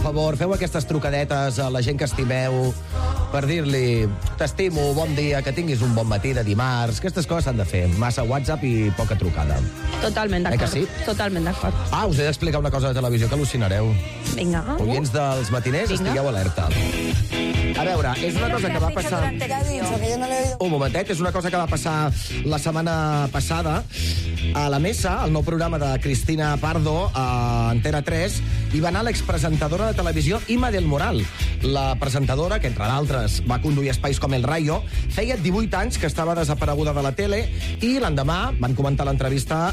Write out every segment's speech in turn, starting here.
favor, feu aquestes trucadetes a la gent que estimeu per dir-li t'estimo, bon dia, que tinguis un bon matí de dimarts. Aquestes coses s'han de fer. Massa WhatsApp i poca trucada. Totalment d'acord. Que sí? Totalment d'acord. Us he d'explicar una cosa de televisió que al·lucinareu. Vinga. Oients dels matiners, estigueu alerta. A veure, és una cosa que va passar... Un momentet, és una cosa que va passar la setmana passada a La Mesa, el nou programa de Cristina Pardo a Antena 3, hi va anar l'expresentadora de televisió Ima del Moral. La presentadora, que entre d'altres va conduir espais com El Rayo, feia 18 anys que estava desapareguda de la tele i l'endemà van comentar l'entrevista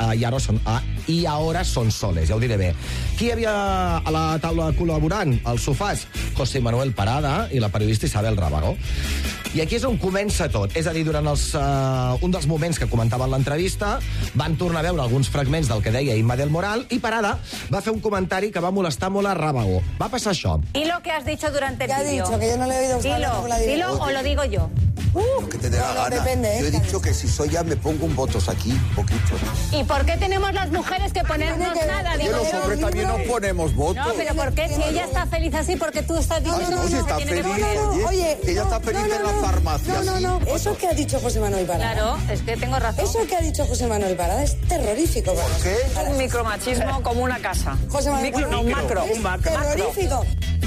I ahora son soles, ja ho diré bé. Qui hi havia a la taula col·laborant? Als sofàs, José Manuel Parada i la periodista Isabel Rábago. I aquí és on comença tot. És a dir, durant un dels moments que comentaven l'entrevista, van tornar a veure alguns fragments del que deia Ima del Moral i Parada va fer un comentari que va molestar molt a Rábago. Va passar això. ¿Y lo que has dicho durante el ¿Qué ha vídeo? dicho? Que yo no le he oído usted hablar como la Dilo directora. o lo digo yo. Lo que te dé la gana. depende, Yo he dicho que si soy ya me pongo un votos aquí, poquito. ¿Y por qué tenemos las mujeres que ponernos nada? Y Digo los yo. hombres también nos ponemos votos. No, pero ¿por qué? Si ella está feliz así, porque tú estás diciendo no, si que está tiene que feliz. poner. Oye, Ella está feliz en la farmacia, ¿sí? No, eso que ha dicho José Manuel Parada. Claro, es que tengo razón. Eso que ha dicho José Manuel Parada es terrorífico. ¿Por qué? Un micromachismo como una casa. José Manuel No, un macro. es terrorífico.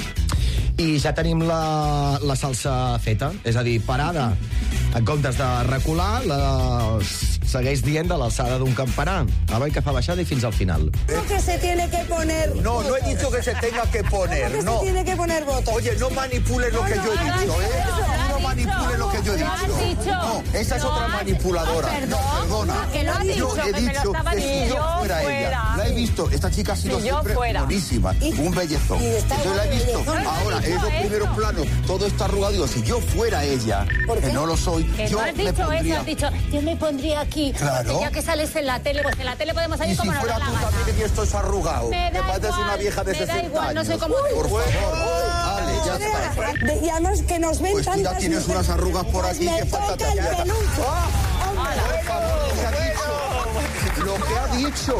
I ja tenim la salsa feta. És a dir, Parada, en comptes de recular, segueix dient de l'alçada d'un campanar. Avall que fa baixada i fins al final. No que se tiene que poner... No, no he dicho que se tenga que poner, que no. se tiene que poner votos. Oye, no manipules lo que yo he dicho, ¿eh? No manipules lo que yo he Lo has dicho. dicho. No, esa es Lo otra has- manipuladora. Ah, No, perdón. perdona. Que lo ha dicho, Yo he que me lo dicho estaba que si diciendo. yo fuera ella. La he visto. Esta chica ha sido Si yo siempre fuera. buenísima. Un bellezón. Y está Entonces la he guapo, visto. bellezón. Ahora, No has en dicho los eso. primeros planos, todo está arrugado. Digo, si yo fuera ella, ¿Por que qué? no lo soy, Que yo no has me dicho pondría... eso, has dicho, yo me pondría aquí. Claro. Porque ya que sales en la tele, pues en la tele podemos Y salir si como nos fuera da la tú gana. también y esto es arrugado. Me da pareces igual, una vieja de me da 60 igual, no años. soy como tú. Por favor. Ale, ya está. Y además que nos ven Pues tú ya tantas tienes mujeres. unas arrugas por aquí Me que falta toca el te aprieta. peluche. Por favor, lo que ha dicho. Lo que ha dicho.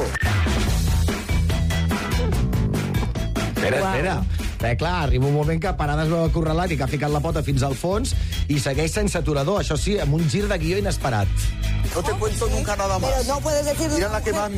Espera. Clar, arriba un moment que Parada es veu acorralat i que ha ficat la pota fins al fons i segueix sense aturador, això sí, amb un gir de guió inesperat. No te cuento nunca nada más. Pero no puedes decir... Mira la que más